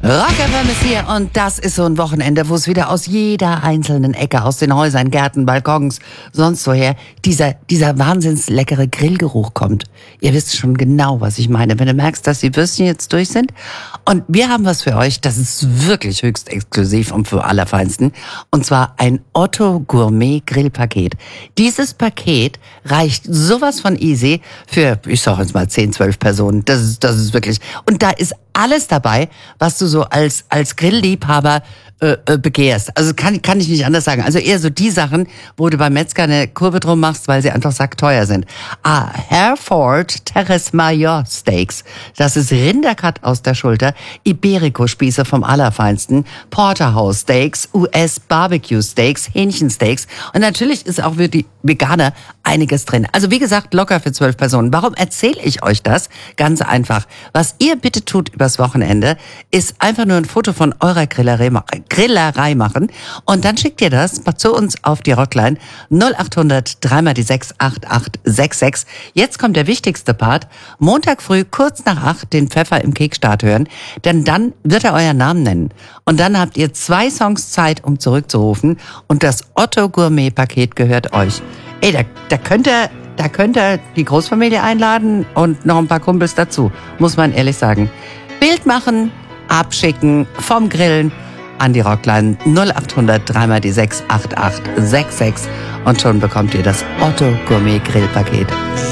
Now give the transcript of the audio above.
Rock FM ist hier und das ist so ein Wochenende, wo es wieder aus jeder einzelnen Ecke, aus den Häusern, Gärten, Balkons, sonst woher, dieser wahnsinns leckere Grillgeruch kommt. Ihr wisst schon genau, was ich meine, wenn du merkst, dass die Würstchen jetzt durch sind. Und wir haben was für euch, das ist wirklich höchst exklusiv und für allerfeinsten. Und zwar ein Otto Gourmet Grillpaket. Dieses Paket reicht sowas von easy für, ich sag jetzt mal 10, 12 Personen. Das ist wirklich, und da ist alles dabei, was du so als Grillliebhaber begehrst. Also kann ich nicht anders sagen. Also eher so die Sachen, wo du beim Metzger eine Kurve drum machst, weil sie einfach sackteuer sind. Hereford Terrace Major Steaks. Das ist Rindercut aus der Schulter, Iberico-Spieße vom Allerfeinsten, Porterhouse Steaks, US Barbecue Steaks, Hähnchensteaks und natürlich ist auch für die Veganer einiges drin. Also wie gesagt, locker für 12 Personen. Warum erzähle ich euch das? Ganz einfach. Was ihr bitte tut übers Wochenende, ist einfach nur ein Foto von eurer Grillerei machen und dann schickt ihr das zu uns auf die Rockline 0800 3x6 8866. Jetzt kommt der wichtigste Part. Montag früh kurz nach 8 den Pfeffer im Kickstart hören, denn dann wird er euren Namen nennen. Und dann habt ihr 2 Songs Zeit, um zurückzurufen und das Otto Gourmet Paket gehört euch. Ey, da könnt ihr die Großfamilie einladen und noch ein paar Kumpels dazu, muss man ehrlich sagen. Bild machen, abschicken, vom Grillen an die Rockline 0800 3x6 8866 und schon bekommt ihr das Otto Gourmet Grillpaket.